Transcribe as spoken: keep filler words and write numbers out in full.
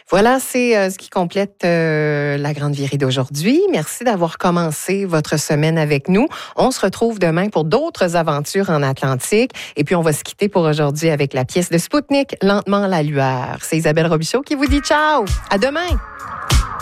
Voilà, c'est euh, ce qui complète euh, la grande virée d'aujourd'hui. Merci d'avoir commencé votre semaine avec nous. On se retrouve demain pour d'autres aventures en Atlantique. Et puis, on va se quitter pour aujourd'hui avec la pièce de Spoutnik, Lentement la lueur. C'est Isabelle Robichaud qui vous dit ciao. À demain.